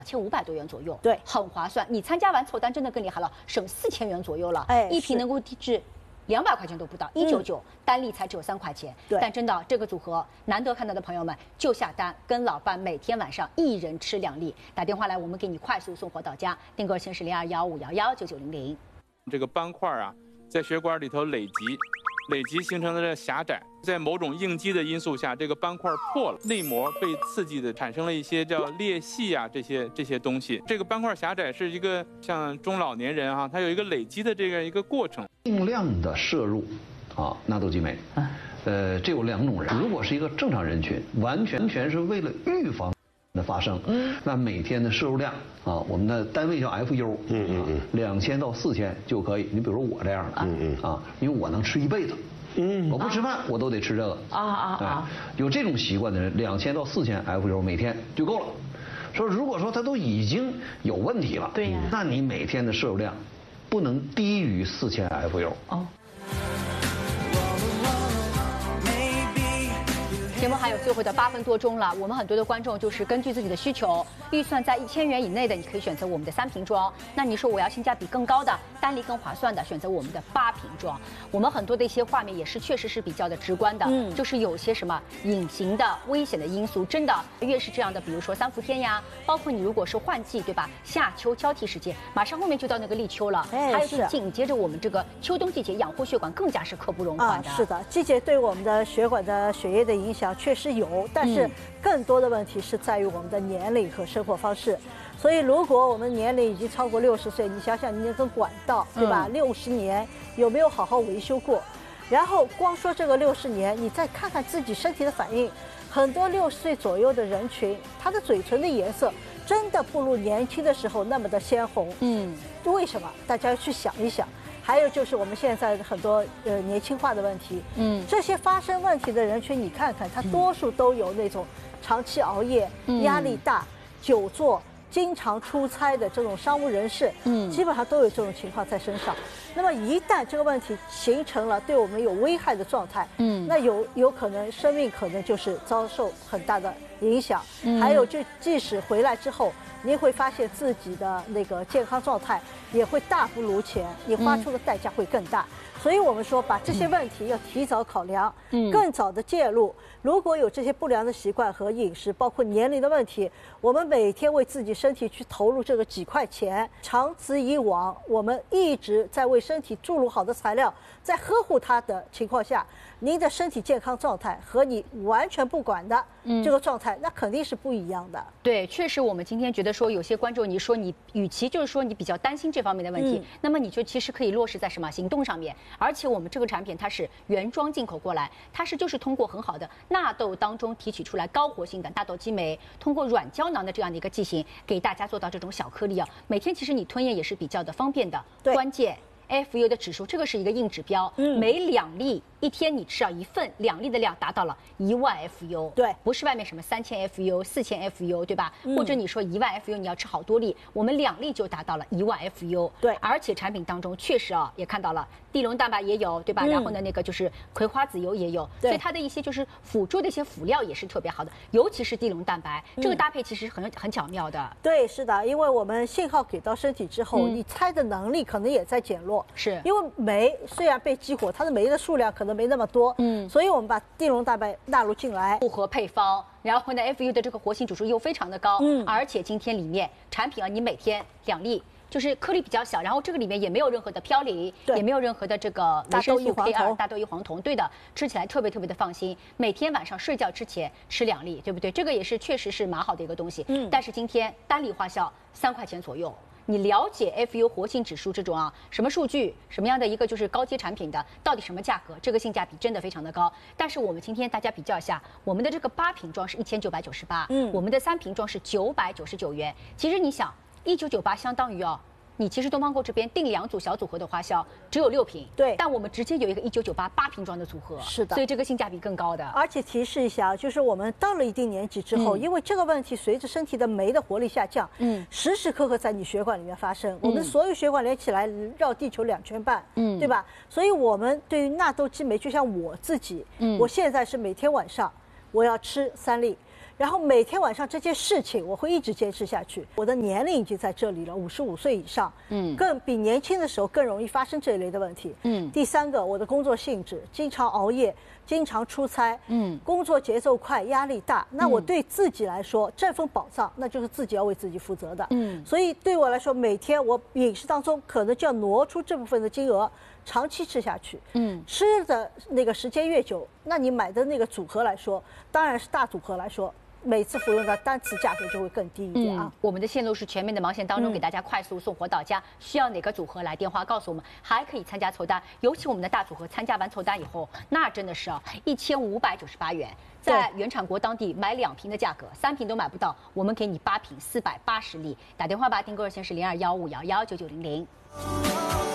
2500多元左右， 对， 很划算。你参加完凑单真的更厉害了，省4000元左右了， 哎， 一瓶能够抵制200块钱都不到，199，单粒才只有3块钱。 对， 但真的这个组合难得看到的朋友们就下单，跟老伴每天晚上1人吃2粒，打电话来我们给你快速送货到家，订购先是0215119900。 这个斑块啊，在血管里头累积形成的这个狭窄，在某种应激的因素下，这个斑块破了，内膜被刺激的产生了一些叫裂隙啊，这些东西。这个斑块狭窄是一个像中老年人啊，它有一个累积的这个一个过程。 定量的摄入纳豆激酶，这有2种人。如果是一个正常人群，完全是为了预防的发生，那每天的摄入量我们的单位叫 FU，2000到4000就可以。你比如说我这样的，因为我能吃一辈子，我不吃饭我都得吃这个有这种习惯的人，2000到4000 FU 每天就够了。说如果说他都已经有问题了， 对呀， 那你每天的摄入量不能低于4000 FU。 节目还有最后的8分多钟了，我们很多的观众就是根据自己的需求，预算在1000元以内的，你可以选择我们的3瓶装。那你说我要性价比更高的，单粒更划算的，选择我们的8瓶装。我们很多的一些画面也是确实是比较的直观的，就是有些什么隐形的危险的因素，真的越是这样的，比如说3伏天呀，包括你如果是换季，对吧？夏秋交替时节，马上后面就到那个立秋了，还有是紧接着我们这个秋冬季节，养护血管更加是刻不容缓的。 是的，季节对我们的血管的血液的影响确实有，但是更多的问题是在于我们的年龄和生活方式。所以，如果我们年龄已经超过60岁，你想想，你那根管道，对吧？60年有没有好好维修过？然后光说这个60年，你再看看自己身体的反应，很多60岁左右的人群，他的嘴唇的颜色真的不如年轻的时候那么的鲜红。为什么？大家要去想一想。还有就是我们现在很多年轻化的问题，这些发生问题的人群，你看看，他多数都有那种长期熬夜、压力大、久坐、经常出差的这种商务人士，基本上都有这种情况在身上。那么一旦这个问题形成了对我们有危害的状态，那有可能生命可能就是遭受很大的影响。还有就即使回来之后，您会发现自己的那个健康状态也会大不如前，你花出的代价会更大。所以我们说，把这些问题要提早考量，更早的介入。如果有这些不良的习惯和饮食，包括年龄的问题，我们每天为自己身体去投入这个几块钱，长此以往，我们一直在为身体注入好的材料，在呵护它的情况下，您的身体健康状态和你完全不管的这个状态，那肯定是不一样的。 对，确实，我们今天觉得说，有些观众你说你与其就是说你比较担心这方面的问题，那么你就其实可以落实在什么行动上面。而且我们这个产品它是原装进口过来，它是就是通过很好的纳豆当中提取出来高活性的纳豆激酶，通过软胶囊的这样的一个剂型，给大家做到这种小颗粒啊，每天其实你吞咽也是比较的方便的。关键 FU 的指数，这个是一个硬指标，每2粒一天你吃1份，2粒的量达到了1万 FU， 对， 不是外面什么3000 FU、4000 FU， 对吧？或者你说1万 FU， 你要吃好多粒，我们2粒就达到了1万 FU， 对， 而且产品当中确实也看到了地龙蛋白也有，对吧？然后呢，那个就是葵花籽油也有，所以它的一些就是辅助的一些辅料也是特别好的，尤其是地龙蛋白，这个搭配其实很巧妙的。 对，是的，因为我们信号给到身体之后，你猜的能力可能也在减弱， 是因为酶虽然被激活，它的酶的数量可能没那么多，所以我们把地龙蛋白纳入进来， 复合配方，然后呢 FU 的这个活性指数又非常的高，而且今天里面产品你每天2粒。就是颗粒比较小，然后这个里面也没有任何的嘌呤，也没有任何的这个维生素 K2、大豆异黄酮，对的，吃起来特别的放心。每天晚上睡觉之前吃2粒，对不对？这个也是确实是蛮好的一个东西。但是今天单粒花销3块钱左右。你了解 FU 活性指数这种什么数据，什么样的一个就是高阶产品的，到底什么价格？这个性价比真的非常的高。但是我们今天大家比较一下，我们的这个8瓶装是1998，我们的3瓶装是999元。其实你想，1998相当于你其实东方购这边订2组小组合的花销只有6瓶， 对， 但我们直接有一个1998 8瓶装的组合， 是的， 所以这个性价比更高的。 而且提示一下，就是我们到了一定年纪之后，因为这个问题随着身体的酶的活力下降，时时刻刻在你血管里面发生，我们所有血管连起来绕地球2圈半，对吧？所以我们对于纳豆激酶，就像我自己，我现在是每天晚上我要吃3粒。 然后每天晚上这件事情我会一直坚持下去。我的年龄已经在这里了，55岁以上，更比年轻的时候更容易发生这一类的问题。第三个，我的工作性质，经常熬夜，经常出差，工作节奏快，压力大。那我对自己来说，这份保障那就是自己要为自己负责的。所以对我来说，每天我饮食当中可能就要挪出这部分的金额，长期吃下去。吃的那个时间越久，那你买的那个组合来说，当然是大组合来说，每次服用的单次价格就会更低一点啊。 我们的线路是全面的盲线当中给大家快速送货到家，需要哪个组合来电话告诉我们，还可以参加凑单。尤其我们的大组合参加完凑单以后，那真的是1598元，在原产国当地买2瓶的价格，3瓶都买不到，我们给你8瓶480粒。打电话吧，订购热线是0215511990。